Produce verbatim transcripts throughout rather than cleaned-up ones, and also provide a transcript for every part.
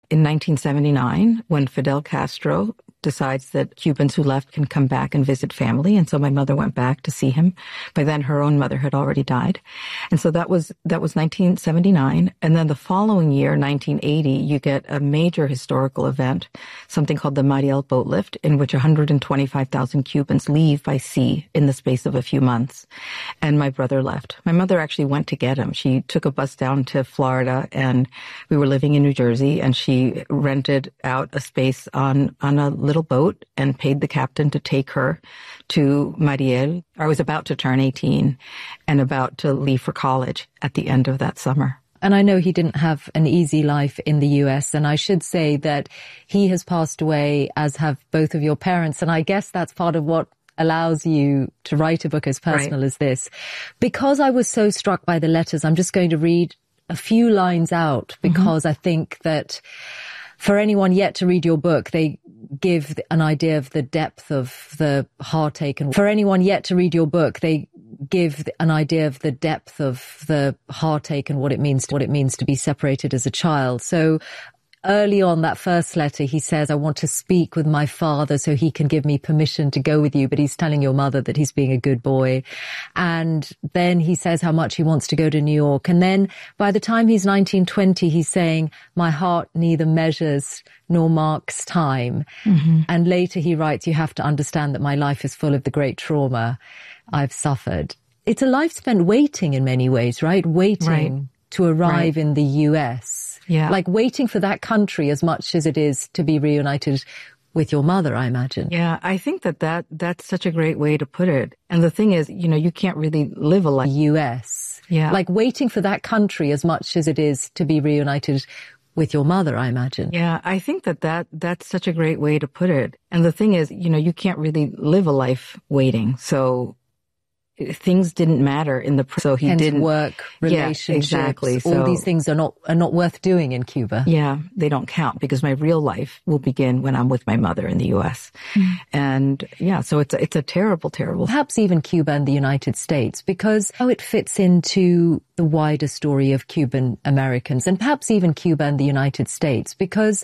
in nineteen seventy-nine, when Fidel Castro decides that Cubans who left can come back and visit family. And so my mother went back to see him. By then, her own mother had already died. And so that was that was nineteen seventy-nine. And then the following year, nineteen eighty, you get a major historical event, something called the Mariel boat lift, in which one hundred twenty-five thousand Cubans leave by sea in the space of a few months. And my brother left. My mother actually went to get him. She took a bus down to Florida, and we were living in New Jersey, and she rented out a space on, on a little boat and paid the captain to take her to Mariel. I was about to turn eighteen and about to leave for college at the end of that summer. And I know he didn't have an easy life in the U S, and I should say that he has passed away, as have both of your parents, and I guess that's part of what allows you to write a book as personal right. as this. Because I was so struck by the letters, I'm just going to read a few lines out, because mm-hmm. I think that for anyone yet to read your book, they give an idea of the depth of the heartache. And for anyone yet to read your book, they give an idea of the depth of the heartache and what it means, what it means to be separated as a child. So early on, that first letter, he says, I want to speak with my father so he can give me permission to go with you. But he's telling your mother that he's being a good boy. And then he says how much he wants to go to New York. And then by the time he's nineteen, twenty, he's saying, my heart neither measures nor marks time. Mm-hmm. And later he writes, you have to understand that my life is full of the great trauma I've suffered. It's a life spent waiting in many ways, right? Waiting right. to arrive right. in the U S. Yeah. Like waiting for that country as much as it is to be reunited with your mother, I imagine. Yeah, I think that, that that's such a great way to put it. And the thing is, you know, you can't really live a life. U S. Yeah. Like waiting for that country as much as it is to be reunited with your mother, I imagine. Yeah, I think that, that that's such a great way to put it. And the thing is, you know, you can't really live a life waiting. So things didn't matter in the, so he Hence didn't work, relationships, yeah, exactly. all so, these things are not, are not worth doing in Cuba. Yeah, they don't count because my real life will begin when I'm with my mother in the U S. Mm. And yeah, so it's, it's a terrible, terrible. Perhaps even Cuba and the United States, because how it fits into the wider story of Cuban Americans, and perhaps even Cuba and the United States, because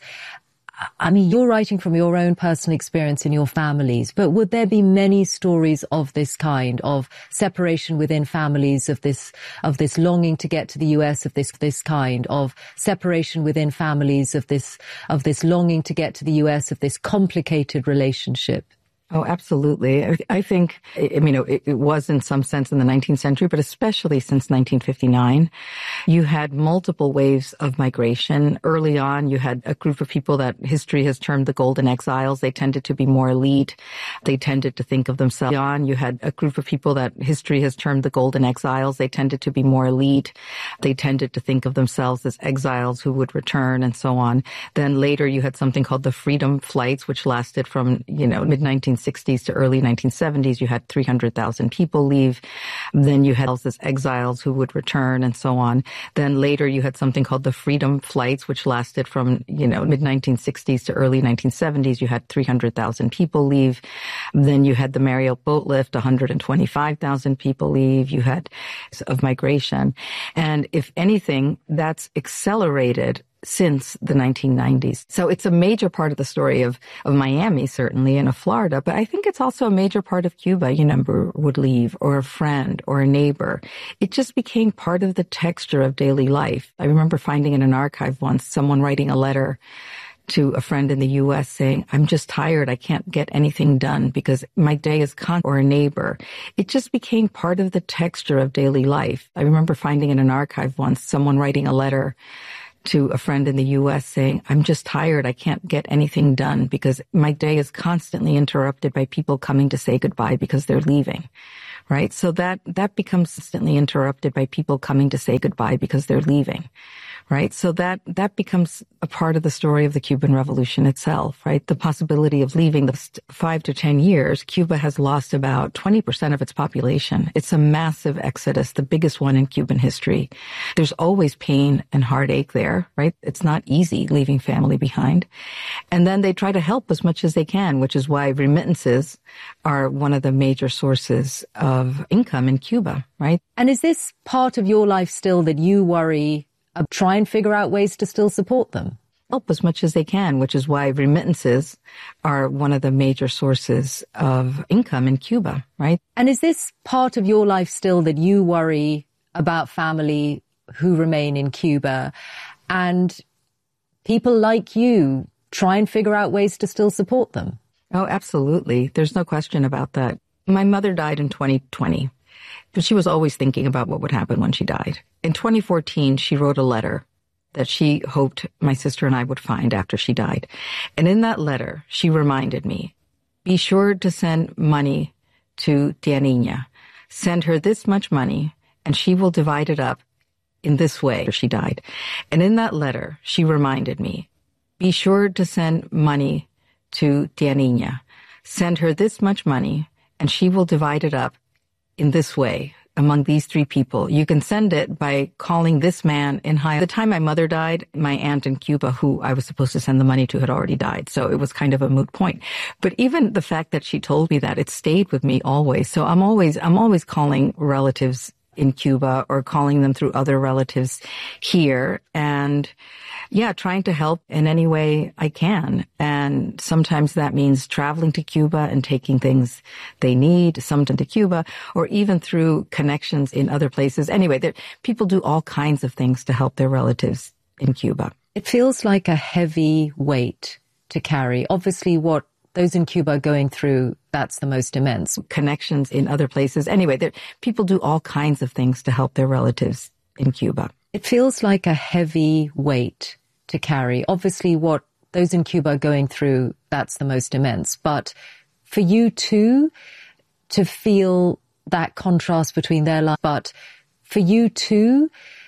I mean, you're writing from your own personal experience in your families, but would there be many stories of this kind, of separation within families, of this, of this longing to get to the U S, of this, this kind, of separation within families, of this, of this longing to get to the U S, of this complicated relationship? Oh, absolutely. I, I think, I mean, it, it was in some sense in the nineteenth century, but especially since nineteen fifty-nine, you had multiple waves of migration. Early on, you had a group of people that history has termed the Golden Exiles. They tended to be more elite. They tended to think of themselves on. You had a group of people that history has termed the Golden Exiles. They tended to be more elite. They tended to think of themselves as exiles who would return and so on. Then later, you had something called the Freedom Flights, which lasted from, you know, mid nineteen sixties to early nineteen seventies. You had three hundred thousand people leave. Then you had as exiles who would return and so on. Then later you had something called the Freedom Flights, which lasted from, you know, mid nineteen sixties to early nineteen seventies. You had three hundred thousand people leave. Then you had the Mariel boat lift, one hundred twenty-five thousand people leave. You had of migration. And if anything, that's accelerated since the nineteen nineties. So it's a major part of the story of, of Miami, certainly, and of Florida, but I think it's also a major part of Cuba. You know, would leave, or a friend, or a neighbor. It just became part of the texture of daily life. I remember finding in an archive once someone writing a letter to a friend in the U S saying, I'm just tired. I can't get anything done because my day is con, or a neighbor. It just became part of the texture of daily life. I remember finding in an archive once someone writing a letter to a friend in the U S saying, I'm just tired. I can't get anything done because my day is constantly interrupted by people coming to say goodbye because they're leaving. Right? So that, that becomes constantly interrupted by people coming to say goodbye because they're leaving. Right? So that, that becomes a part of the story of the Cuban Revolution itself, right? The possibility of leaving the five to ten years, Cuba has lost about twenty percent of its population. It's a massive exodus, the biggest one in Cuban history. There's always pain and heartache there, right? It's not easy leaving family behind. And then they try to help as much as they can, which is why remittances are one of the major sources of income in Cuba, right? And is this part of your life still that you worry, Uh, try and figure out ways to still support them? help as much as they can, which is why remittances are one of the major sources of income in Cuba, right? And is this part of your life still that you worry about family who remain in Cuba, and people like you try and figure out ways to still support them? Oh, absolutely. There's no question about that. My mother died in twenty twenty, but she was always thinking about what would happen when she died. In twenty fourteen, she wrote a letter that she hoped my sister and I would find after she died. And in that letter, she reminded me, be sure to send money to Tia Niña. Send her this much money, and she will divide it up in this way. She died. And in that letter, she reminded me, be sure to send money to Tia Niña. Send her this much money, and she will divide it up in this way among these three people. You can send it by calling this man in high. At the time my mother died, my aunt in Cuba, who I was supposed to send the money to, had already died. So it was kind of a moot point. But even the fact that she told me that, it stayed with me always. So I'm always, I'm always calling relatives in Cuba or calling them through other relatives here. And yeah, trying to help in any way I can. And sometimes that means traveling to Cuba and taking things they need, some to Cuba, or even through connections in other places. Anyway, there, people do all kinds of things to help their relatives in Cuba. It feels like a heavy weight to carry. Obviously, what those in Cuba are going through, that's the most immense. Connections in other places. Anyway, there, people do all kinds of things to help their relatives in Cuba. It feels like a heavy weight to carry. Obviously, what those in Cuba are going through, that's the most immense. But for you too, to feel that contrast between their life, but for you too,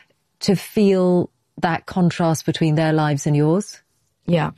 to feel that contrast between their lives and yours? Yeah.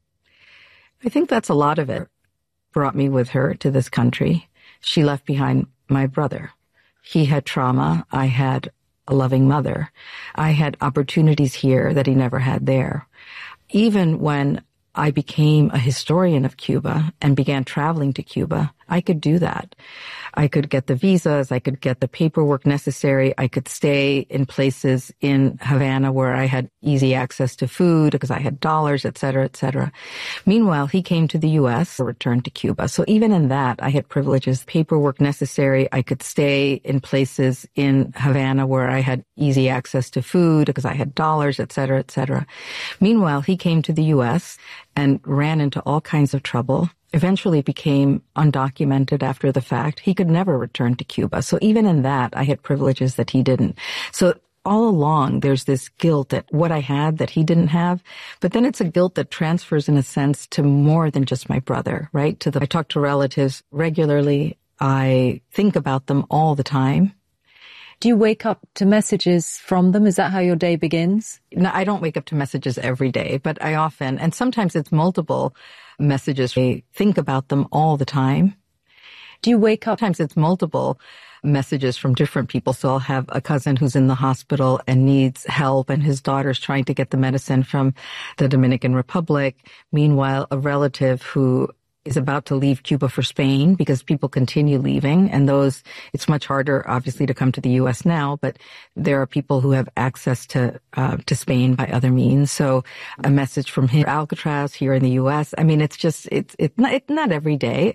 I think that's a lot of it. Brought me with her to this country. She left behind my brother. He had trauma. I had a loving mother. I had opportunities here that he never had there. Even when I became a historian of Cuba and began traveling to Cuba, I could do that. I could get the visas. I could get the paperwork necessary. I could stay in places in Havana where I had easy access to food because I had dollars, et cetera, et cetera. Meanwhile, he came to the U S, returned to Cuba. So even in that, I had privileges, paperwork necessary. I could stay in places in Havana where I had easy access to food because I had dollars, et cetera, et cetera. Meanwhile, he came to the U S and ran into all kinds of trouble. Eventually became undocumented after the fact. He could never return to Cuba. So even in that, I had privileges that he didn't. So all along, there's this guilt at what I had that he didn't have. But then it's a guilt that transfers in a sense to more than just my brother, right? To the, I talk to relatives regularly. I think about them all the time. Do you wake up to messages from them? Is that how your day begins? No, I don't wake up to messages every day, but I often, and sometimes it's multiple messages. I think about them all the time. Do you wake up? Sometimes it's multiple messages from different people. So I'll have a cousin who's in the hospital and needs help, and his daughter's trying to get the medicine from the Dominican Republic. Meanwhile, a relative who is about to leave Cuba for Spain because people continue leaving, and those, it's much harder obviously to come to the U S now, but there are people who have access to uh, to Spain by other means. So a message from him, Alcatraz here in the U S. I mean, it's just, it's it's not, it's not every day.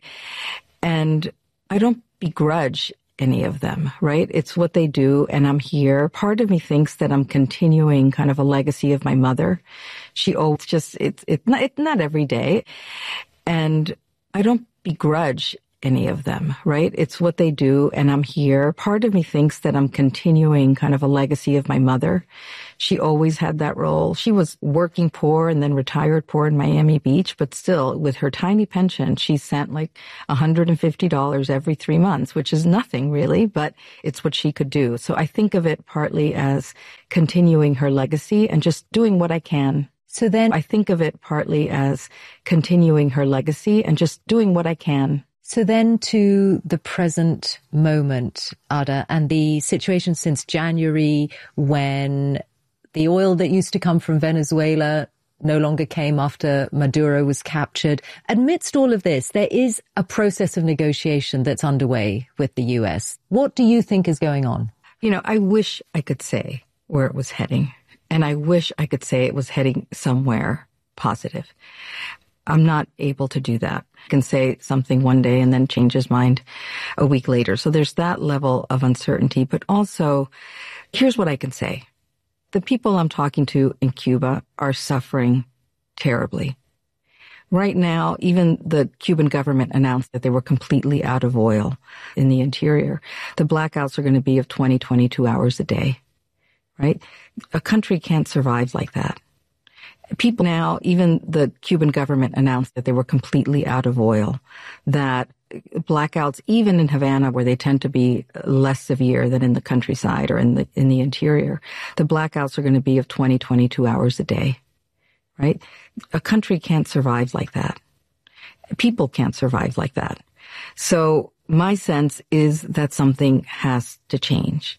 And I don't begrudge any of them, right? It's what they do, and I'm here. Part of me thinks that I'm continuing kind of a legacy of my mother. She always just, it's it's not, it's not every day. And I don't begrudge any of them, right? It's what they do, and I'm here. Part of me thinks that I'm continuing kind of a legacy of my mother. She always had that role. She was working poor and then retired poor in Miami Beach, but still, with her tiny pension, she sent like one hundred fifty dollars every three months, which is nothing really, but it's what she could do. So I think of it partly as continuing her legacy and just doing what I can. So then I think of it partly as continuing her legacy and just doing what I can. So then to the present moment, Ada, and the situation since January when the oil that used to come from Venezuela no longer came after Maduro was captured. Amidst all of this, there is a process of negotiation that's underway with the U S. What do you think is going on? You know, I wish I could say where it was heading. And I wish I could say it was heading somewhere positive. I'm not able to do that. I can say something one day and then change his mind a week later. So there's that level of uncertainty. But also, here's what I can say. The people I'm talking to in Cuba are suffering terribly. Right now, even the Cuban government announced that they were completely out of oil in the interior. The blackouts are going to be of twenty, twenty-two hours a day, right? A country can't survive like that. People now, even the Cuban government announced that they were completely out of oil, that blackouts, even in Havana, where they tend to be less severe than in the countryside or in the, in the interior, the blackouts are going to be of twenty, twenty-two hours a day, right? A country can't survive like that. People can't survive like that. So my sense is that something has to change.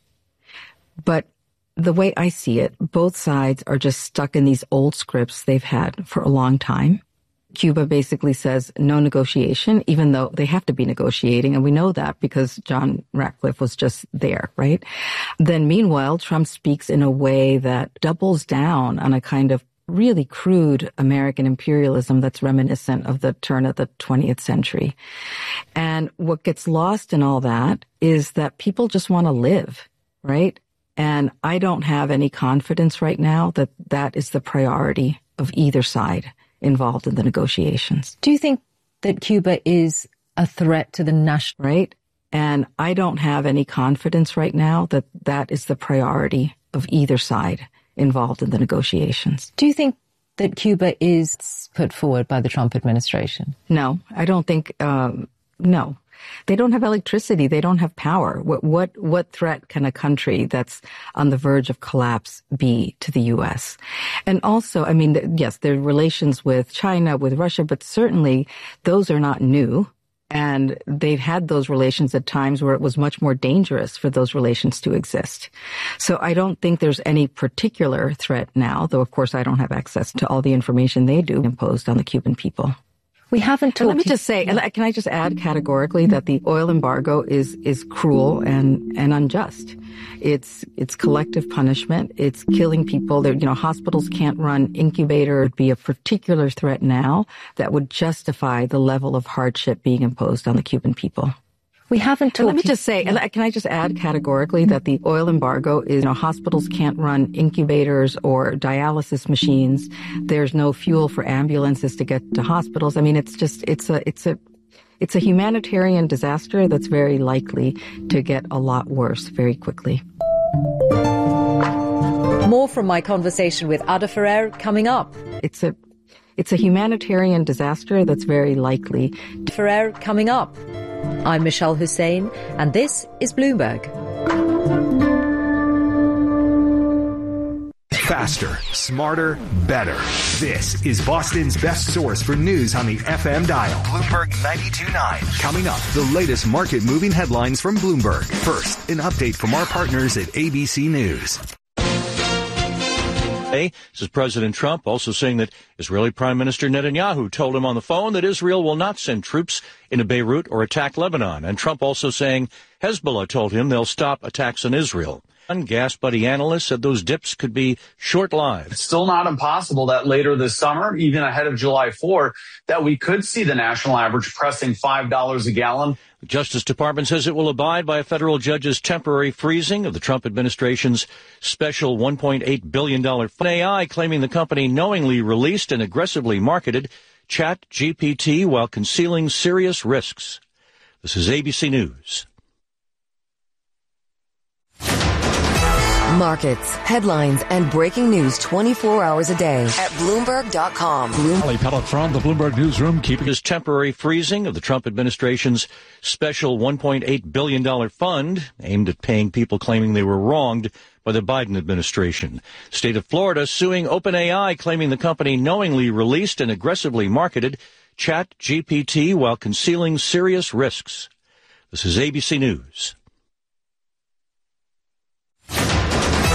But the way I see it, both sides are just stuck in these old scripts they've had for a long time. Cuba basically says no negotiation, even though they have to be negotiating, and we know that because John Ratcliffe was just there, right? Then meanwhile, Trump speaks in a way that doubles down on a kind of really crude American imperialism that's reminiscent of the turn of the twentieth century. And what gets lost in all that is that people just want to live, right? And I don't have any confidence right now that that is the priority of either side involved in the negotiations. Do you think that Cuba is a threat to the national... Right? And I don't have any confidence right now that that is the priority of either side involved in the negotiations. Do you think that Cuba is put forward by the Trump administration? No, I don't think, um, no. They don't have electricity. They don't have power. What, what, what threat can a country that's on the verge of collapse be to the U S? And also, I mean, yes, their relations with China, with Russia, but certainly those are not new. And they've had those relations at times where it was much more dangerous for those relations to exist. So I don't think there's any particular threat now, though of course I don't have access to all the information they do imposed on the Cuban people. We haven't talked. And let me just say, and can I just add categorically that the oil embargo is is cruel and and unjust. It's it's collective punishment. It's killing people. There, you know, hospitals can't run. Incubator would be a particular threat now that would justify the level of hardship being imposed on the Cuban people. We haven't talked. And let me just say, and can I just add categorically that the oil embargo is, you know, hospitals can't run incubators or dialysis machines. There's no fuel for ambulances to get to hospitals. I mean, it's just, it's a, it's a, it's a humanitarian disaster that's very likely to get a lot worse very quickly. More from my conversation with Ada Ferrer coming up. It's a, it's a humanitarian disaster that's very likely. Ferrer coming up. I'm Michelle Hussein, and this is Bloomberg. Faster, smarter, better. This is Boston's best source for news on the F M dial. Bloomberg ninety-two point nine. Coming up, the latest market-moving headlines from Bloomberg. First, an update from our partners at A B C News. This is President Trump also saying that Israeli Prime Minister Netanyahu told him on the phone that Israel will not send troops into Beirut or attack Lebanon. And Trump also saying Hezbollah told him they'll stop attacks on Israel. One gas buddy analyst said those dips could be short-lived. It's still not impossible that later this summer, even ahead of July fourth, that we could see the national average pressing five dollars a gallon. The Justice Department says it will abide by a federal judge's temporary freezing of the Trump administration's special one point eight billion dollars fund. A I claiming the company knowingly released and aggressively marketed Chat G P T while concealing serious risks. This is A B C News. Markets, headlines, and breaking news twenty-four hours a day at Bloomberg dot com. Ali Pellet from the Bloomberg Newsroom keeping his temporary freezing of the Trump administration's special one point eight billion dollars fund aimed at paying people claiming they were wronged by the Biden administration. State of Florida suing OpenAI claiming the company knowingly released and aggressively marketed Chat G P T while concealing serious risks. This is A B C News.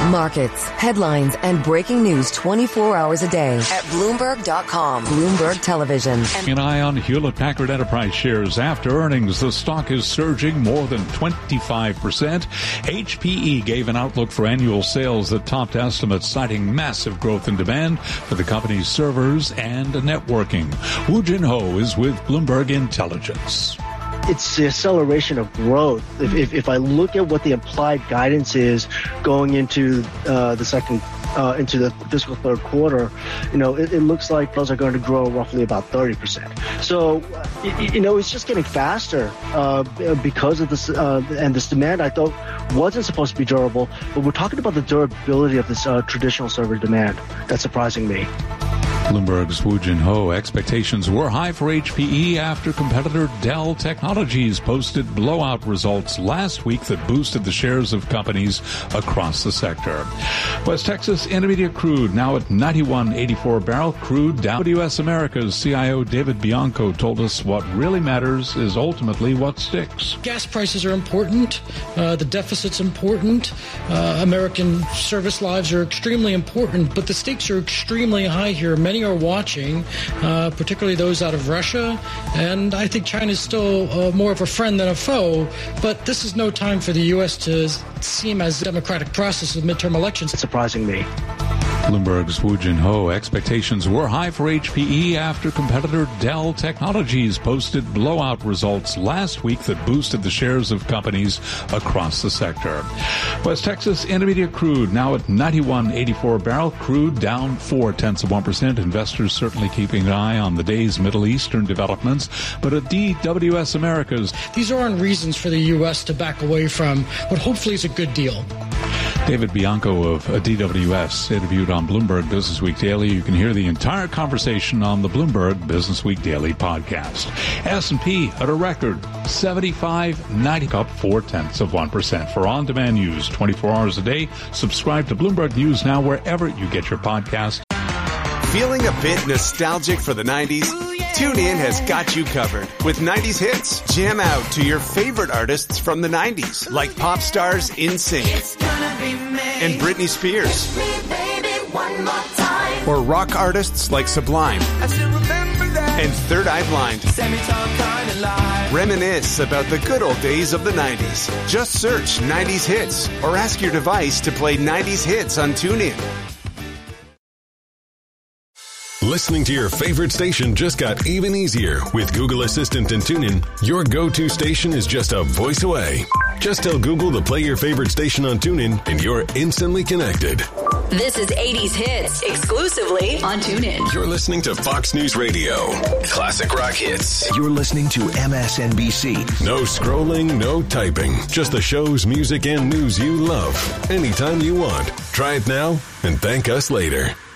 Markets, headlines, and breaking news twenty-four hours a day at Bloomberg dot com. Bloomberg Television. An eye on Hewlett-Packard Enterprise shares. After earnings, the stock is surging more than twenty-five percent. H P E gave an outlook for annual sales that topped estimates, citing massive growth in demand for the company's servers and networking. Woo Jin Ho is with Bloomberg Intelligence. It's the acceleration of growth. If, if, if I look at what the implied guidance is going into uh, the second, uh, into the fiscal third quarter, you know, it, it looks like those are going to grow roughly about thirty percent. So, you, you know, it's just getting faster uh, because of this, uh, and this demand I thought wasn't supposed to be durable, but we're talking about the durability of this uh, traditional server demand. That's surprising me. Bloomberg's Woo Jin Ho. Expectations were high for H P E after competitor Dell Technologies posted blowout results last week that boosted the shares of companies across the sector. West Texas Intermediate crude now at ninety-one eighty-four a barrel. Crude down. W S America's C I O David Bianco told us what really matters is ultimately what sticks. Gas prices are important. Uh, the deficit's important. Uh, American service lives are extremely important, but the stakes are extremely high here. Many are watching, uh, particularly those out of Russia, and I think China is still uh, more of a friend than a foe, but this is no time for the U S to seem as a democratic process of midterm elections. It's surprising me. Bloomberg's Woo Jin Ho. Expectations were high for H P E after competitor Dell Technologies posted blowout results last week that boosted the shares of companies across the sector. West Texas Intermediate crude now at ninety-one eighty-four a barrel. Crude down four tenths of one percent. Investors certainly keeping an eye on the day's Middle Eastern developments, but at D W S Americas, these aren't reasons for the U S to back away from what hopefully is a good deal. David Bianco of D W S interviewed on Bloomberg Business Week Daily. You can hear the entire conversation on the Bloomberg Business Week Daily podcast. S and P at a record seventy-five ninety, up four tenths of one percent. For on-demand news twenty-four hours a day, subscribe to Bloomberg News now wherever you get your podcast. Feeling a bit nostalgic for the nineties? TuneIn has got you covered with nineties hits. Jam out to your favorite artists from the nineties, like pop stars NSYNC and Britney Spears, or rock artists like Sublime and Third Eye Blind. Reminisce about the good old days of the nineties. Just search nineties hits or ask your device to play nineties hits on TuneIn. Listening to your favorite station just got even easier. With Google Assistant and TuneIn, your go-to station is just a voice away. Just tell Google to play your favorite station on TuneIn, and you're instantly connected. This is eighties Hits, exclusively on TuneIn. You're listening to Fox News Radio. Classic rock hits. You're listening to M S N B C. No scrolling, no typing. Just the shows, music, and news you love. Anytime you want. Try it now and thank us later.